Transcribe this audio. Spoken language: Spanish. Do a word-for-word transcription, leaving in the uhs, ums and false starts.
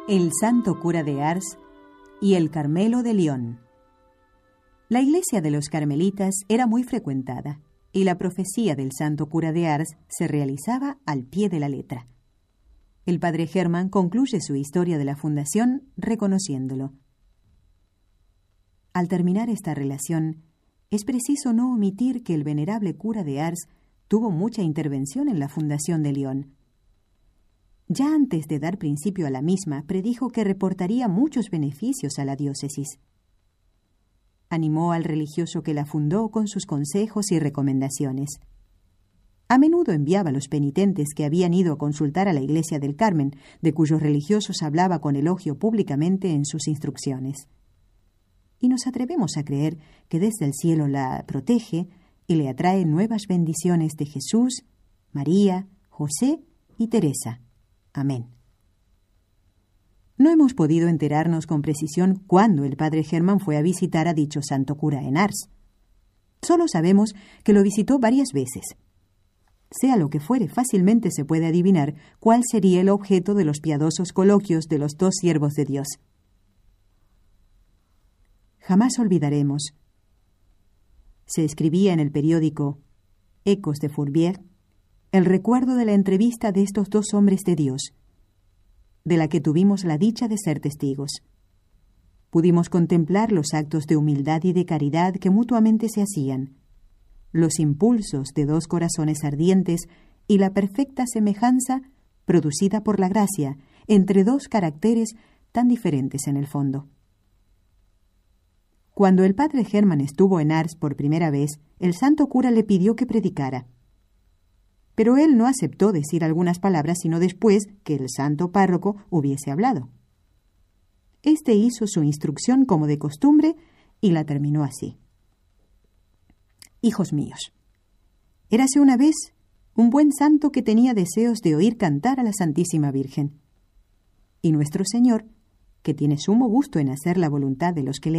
El Santo Cura de Ars y el Carmelo de Lyon. La iglesia de los carmelitas era muy frecuentada y la profecía del Santo Cura de Ars se realizaba al pie de la letra. El padre Germán concluye su historia de la fundación reconociéndolo. Al terminar esta relación, es preciso no omitir que el venerable cura de Ars tuvo mucha intervención en la fundación de Lyon. Ya antes de dar principio a la misma, predijo que reportaría muchos beneficios a la diócesis. Animó al religioso que la fundó con sus consejos y recomendaciones. A menudo enviaba a los penitentes que habían ido a consultar a la iglesia del Carmen, de cuyos religiosos hablaba con elogio públicamente en sus instrucciones. Y nos atrevemos a creer que desde el cielo la protege y le atrae nuevas bendiciones de Jesús, María, José y Teresa. Amén. No hemos podido enterarnos con precisión cuándo el padre Germán fue a visitar a dicho santo cura en Ars. Solo sabemos que lo visitó varias veces. Sea lo que fuere, fácilmente se puede adivinar cuál sería el objeto de los piadosos coloquios de los dos siervos de Dios. Jamás olvidaremos. Se escribía en el periódico Ecos de Fourvière el recuerdo de la entrevista de estos dos hombres de Dios, de la que tuvimos la dicha de ser testigos. Pudimos contemplar los actos de humildad y de caridad que mutuamente se hacían, los impulsos de dos corazones ardientes y la perfecta semejanza producida por la gracia entre dos caracteres tan diferentes en el fondo. Cuando el padre Germán estuvo en Ars por primera vez, el santo cura le pidió que predicara. Pero él no aceptó decir algunas palabras sino después que el santo párroco hubiese hablado. Este hizo su instrucción como de costumbre y la terminó así. Hijos míos, érase una vez un buen santo que tenía deseos de oír cantar a la Santísima Virgen. Y nuestro Señor, que tiene sumo gusto en hacer la voluntad de los que le